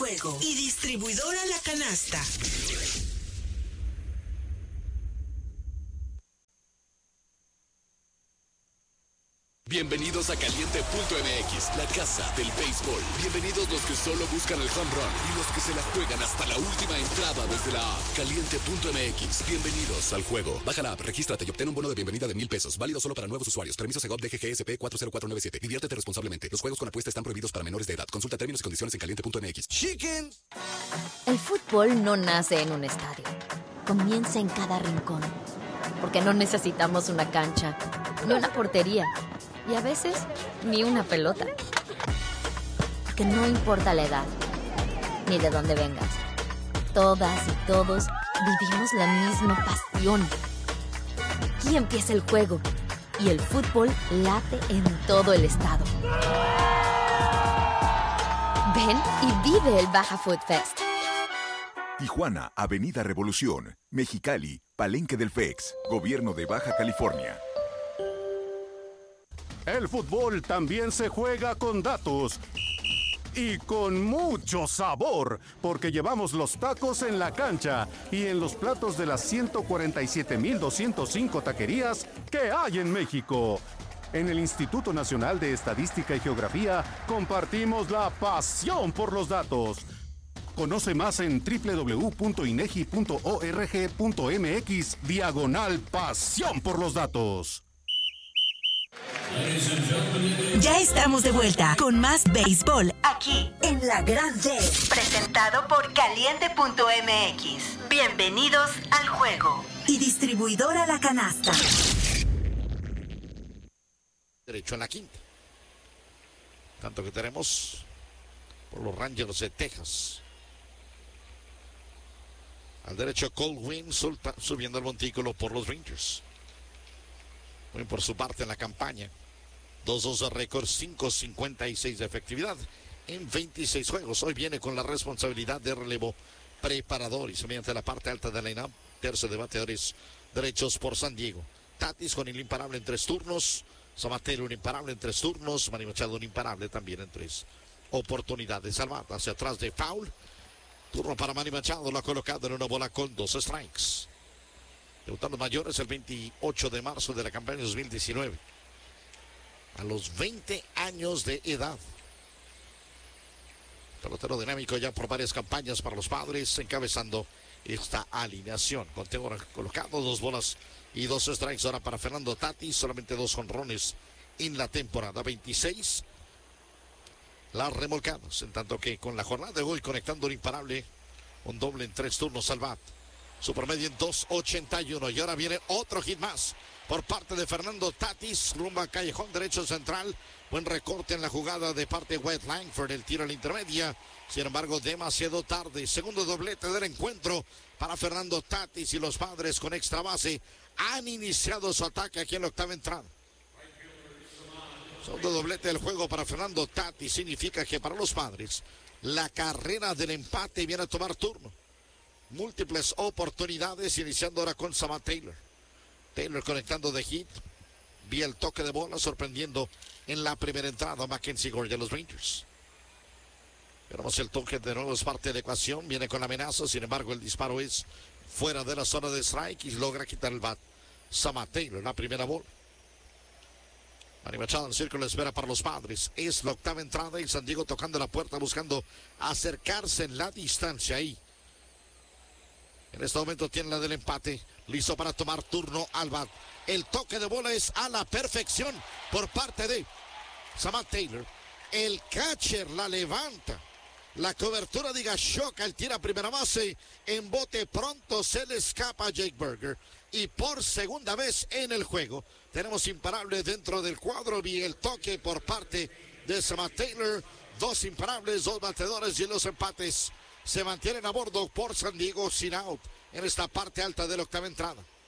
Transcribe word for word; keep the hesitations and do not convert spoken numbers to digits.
Juego y distribuidora La Canasta. Bienvenidos a Caliente punto M X, la casa del béisbol. Bienvenidos los que solo buscan el home run y los que se la juegan hasta la última entrada desde la app. Caliente punto M X, bienvenidos al juego. Baja la app, regístrate y obtén un bono de bienvenida de mil pesos. Válido solo para nuevos usuarios. Permiso Segov D G G S P cuatro cero cuatro nueve siete. Diviértete responsablemente. Los juegos con apuesta están prohibidos para menores de edad. Consulta términos y condiciones en Caliente punto M X. Chicken. El fútbol no nace en un estadio. Comienza en cada rincón. Porque no necesitamos una cancha, ni una portería. Y a veces, ni una pelota. Que no importa la edad, ni de dónde vengas. Todas y todos vivimos la misma pasión. Aquí empieza el juego. Y el fútbol late en todo el estado. Ven y vive el Baja Food Fest. Tijuana, Avenida Revolución. Mexicali, Palenque del F E X. Gobierno de Baja California. El fútbol también se juega con datos y con mucho sabor, porque llevamos los tacos en la cancha y en los platos de las ciento cuarenta y siete mil doscientos cinco taquerías que hay en México. En el Instituto Nacional de Estadística y Geografía compartimos la pasión por los datos. Conoce más en doble u doble u doble u punto inegi punto org punto mx diagonal pasión por los datos. Ya estamos de vuelta con más béisbol aquí en La Gran D. Presentado por Caliente punto M X. Bienvenidos al juego. Y distribuidora La Canasta. Derecho en la quinta. Tanto que tenemos por los Rangers de Texas. Al derecho Cole Winn subiendo el montículo por los Rangers. Winn por su parte en la campaña. dos dos de récord, cinco cincuenta y seis de efectividad en veintiséis juegos. Hoy viene con la responsabilidad de relevo preparador y se mediante la parte alta de la line-up. Tercio de bateadores derechos por San Diego. Tatis con el imparable en tres turnos. Samatero un imparable en tres turnos. Manny Machado un imparable también en tres oportunidades. Salvat hacia atrás de foul. Turno para Manny Machado. Lo ha colocado en una bola con dos strikes. Debutaron los mayores el veintiocho de marzo de la campaña dos mil diecinueve. A los veinte años de edad. Pelotero dinámico ya por varias campañas para los Padres, encabezando esta alineación. Conteo colocado, dos bolas y dos strikes ahora para Fernando Tatis, solamente dos jonrones en la temporada. veintiséis las remolcadas, en tanto que con la jornada de hoy conectando un imparable, un doble en tres turnos al bat. Su promedio en dos ochenta y uno. Y ahora viene otro hit más por parte de Fernando Tatis, rumbo a callejón derecho central. Buen recorte en la jugada de parte de Wyatt Langford. El tiro a la intermedia. Sin embargo, demasiado tarde. Segundo doblete del encuentro para Fernando Tatis y los Padres con extra base. Han iniciado su ataque aquí en la octava entrada. Segundo doblete del juego para Fernando Tatis. Significa que para los Padres la carrera del empate viene a tomar turno. Múltiples oportunidades, iniciando ahora con Samad Taylor. Taylor conectando de hit. Vía el toque de bola, sorprendiendo en la primera entrada a Mackenzie Gore de los Rangers. Veremos el toque de nuevo, es parte de la ecuación. Viene con la amenaza, sin embargo el disparo es fuera de la zona de strike y logra quitar el bat Samad Taylor, la primera bola. Manny Machado en círculo de espera para los Padres. Es la octava entrada y San Diego tocando la puerta, buscando acercarse en la distancia ahí. En este momento tiene la del empate, listo para tomar turno al bat. El toque de bola es a la perfección por parte de Samad Taylor. El catcher la levanta. La cobertura de Gashoka, el tira a primera base. En bote pronto se le escapa a Jake Burger. Y por segunda vez en el juego tenemos imparable dentro del cuadro. Y el toque por parte de Samad Taylor. Dos imparables, dos batedores y los empates se mantienen a bordo por San Diego sin out en esta parte alta de la octava entrada.